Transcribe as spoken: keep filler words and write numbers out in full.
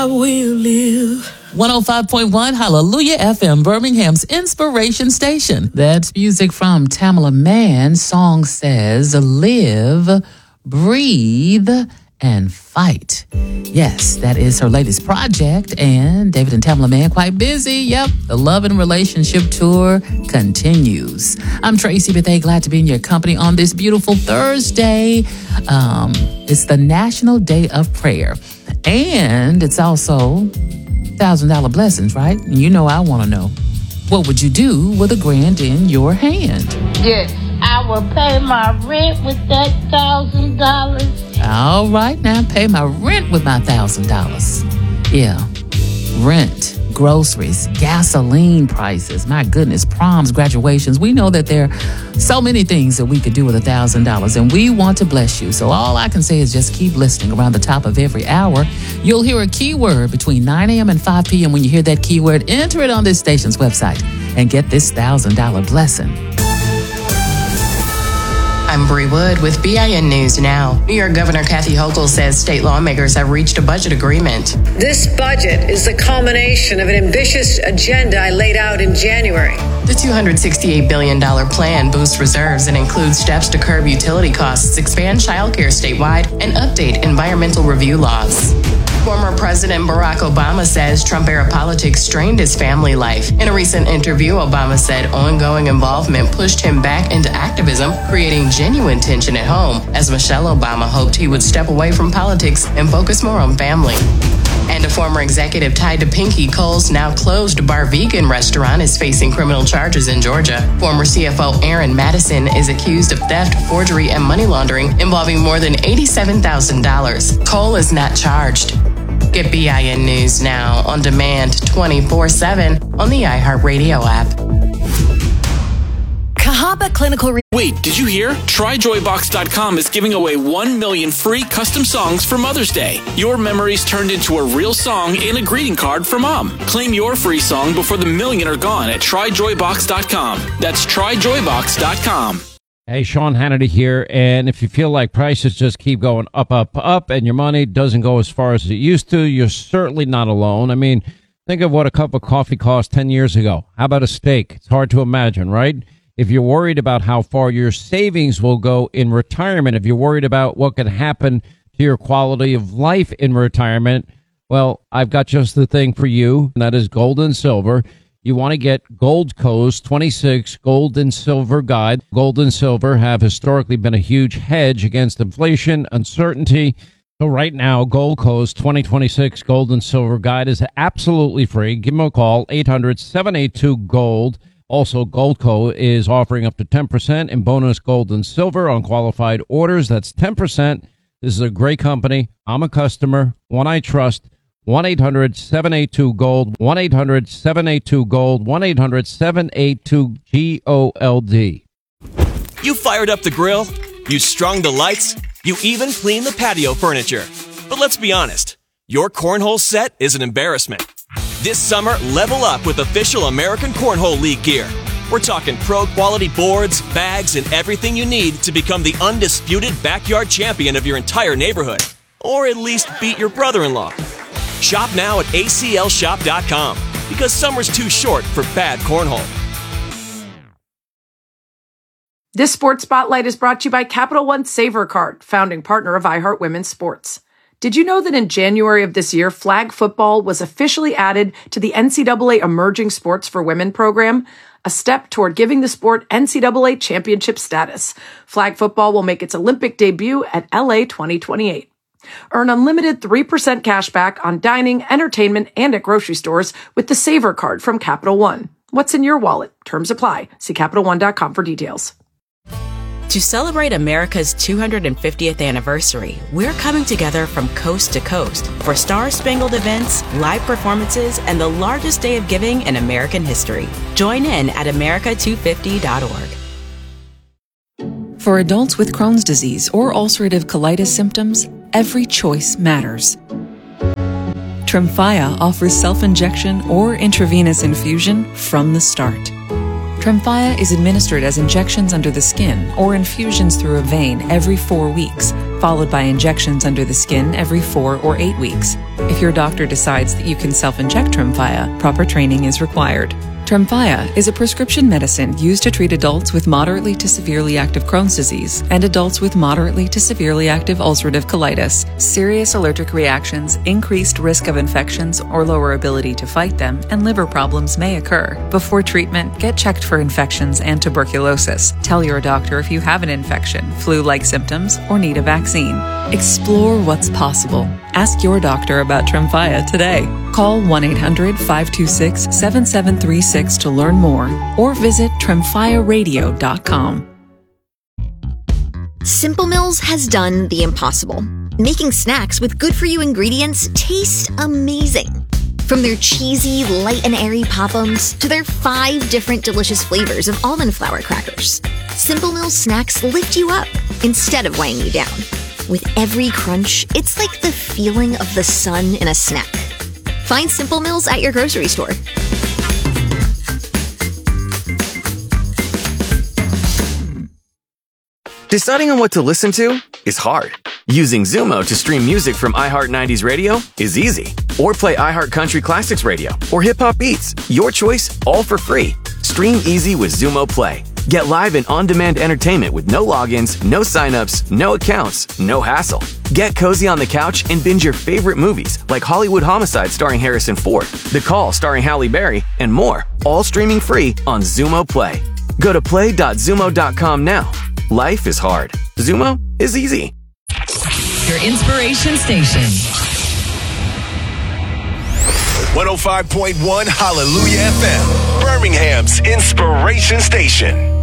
I will live. one oh five point one Hallelujah F M, Birmingham's inspiration station. That's music from Tamala Mann. Song says, live, breathe, and fight. Yes, that is her latest project, and David and Tamala Mann quite busy. Yep, the Love and Relationship Tour continues. I'm Tracy Bethea, glad to be in your company on this beautiful Thursday. Um, it's the National Day of Prayer, and it's also one thousand dollars blessings, right? And you know I want to know, what would you do with a grand in your hand? Yes, I will pay my rent with that one thousand dollars. All right, now pay my rent with my one thousand dollars. Yeah, rent, groceries, gasoline prices. My goodness, proms, graduations. We know that there are so many things that we could do with one thousand dollars, and we want to bless you. So all I can say is just keep listening. Around the top of every hour, you'll hear a keyword between nine a.m. and five p.m. When you hear that keyword, enter it on this station's website and get this one thousand dollars blessing. I'm Bree Wood with B I N News Now. New York Governor Kathy Hochul says state lawmakers have reached a budget agreement. This budget is the culmination of an ambitious agenda I laid out in January. The two hundred sixty-eight billion dollars plan boosts reserves and includes steps to curb utility costs, expand childcare statewide, and update environmental review laws. Former President Barack Obama says Trump-era politics strained his family life. In a recent interview, Obama said ongoing involvement pushed him back into activism, creating genuine tension at home, as Michelle Obama hoped he would step away from politics and focus more on family. And a former executive tied to Pinky Cole's now closed Bar Vegan restaurant is facing criminal charges in Georgia. Former C F O Aaron Madison is accused of theft, forgery, and money laundering involving more than eighty-seven thousand dollars. Cole is not charged. Get B I N News Now on demand twenty-four seven on the iHeartRadio app. Cahaba Clinical Re- Wait, did you hear? Try Joy Box dot com is giving away one million free custom songs for Mother's Day. Your memories turned into a real song and a greeting card for Mom. Claim your free song before the million are gone at Try Joy Box dot com. That's Try Joy Box dot com. Hey, Sean Hannity here, and if you feel like prices just keep going up, up, up, and your money doesn't go as far as it used to, you're certainly not alone. I mean, think of what a cup of coffee cost ten years ago. How about a steak? It's hard to imagine, right? If you're worried about how far your savings will go in retirement, if you're worried about what could happen to your quality of life in retirement, well, I've got just the thing for you, and that is gold and silver. You want to get Goldco's twenty-six Gold and Silver Guide. Gold and silver have historically been a huge hedge against inflation, uncertainty. So right now, Goldco's twenty twenty-six Gold and Silver Guide is absolutely free. Give them a call, eight hundred, seven eight two, GOLD. Also, Goldco is offering up to ten percent in bonus gold and silver on qualified orders. That's ten percent. This is a great company. I'm a customer, one I trust. one eight hundred, seven eight two, GOLD, one eight hundred, seven eight two, GOLD, one eight hundred, seven eight two, G O L D. You fired up the grill, you strung the lights, you even cleaned the patio furniture. But let's be honest, your cornhole set is an embarrassment. This summer, level up with official American Cornhole League gear. We're talking pro-quality boards, bags, and everything you need to become the undisputed backyard champion of your entire neighborhood. Or at least beat your brother-in-law. Shop now at A C L shop dot com because summer's too short for bad cornhole. This Sports Spotlight is brought to you by Capital One Savor Card, founding partner of iHeart Women's Sports. Did you know that in January of this year, flag football was officially added to the N C double A Emerging Sports for Women program, a step toward giving the sport N C double A championship status? Flag football will make its Olympic debut at L A twenty twenty-eight. Earn unlimited three percent cash back on dining, entertainment, and at grocery stores with the Savor Card from Capital One. What's in your wallet? Terms apply. See Capital One dot com for details. To celebrate America's two hundred fiftieth anniversary, we're coming together from coast to coast for star-spangled events, live performances, and the largest day of giving in American history. Join in at America two fifty dot org. For adults with Crohn's disease or ulcerative colitis symptoms, every choice matters. Tremfya offers self-injection or intravenous infusion from the start. Tremfya is administered as injections under the skin or infusions through a vein every four weeks followed by injections under the skin every four or eight weeks. If your doctor decides that you can self-inject Tremfya, proper training is required. Tremfya is a prescription medicine used to treat adults with moderately to severely active Crohn's disease and adults with moderately to severely active ulcerative colitis. Serious allergic reactions, increased risk of infections or lower ability to fight them, and liver problems may occur. Before treatment, get checked for infections and tuberculosis. Tell your doctor if you have an infection, flu-like symptoms, or need a vaccine. Explore what's possible. Ask your doctor about Tremfya today. Call one eight hundred five two six seven seven three six to learn more or visit tremfya radio dot com. Simple Mills has done the impossible, making snacks with good-for-you ingredients taste amazing. From their cheesy, light and airy Pop-Ums to their five different delicious flavors of almond flour crackers, Simple Mills snacks lift you up instead of weighing you down. With every crunch, it's like the feeling of the sun in a snack. Find Simple Mills at your grocery store. Deciding on what to listen to is hard. Using Zumo to stream music from iHeart nineties Radio is easy. Or play iHeart Country Classics Radio or Hip Hop Beats. Your choice, all for free. Stream easy with Zumo Play. Get live and on-demand entertainment with no logins, no signups, no accounts, no hassle. Get cozy on the couch and binge your favorite movies like Hollywood Homicide starring Harrison Ford, The Call starring Halle Berry, and more, all streaming free on Zumo Play. Go to play dot zumo dot com now. Life is hard. Zumo is easy. Your inspiration station. one oh five point one Hallelujah F M, Birmingham's inspiration station.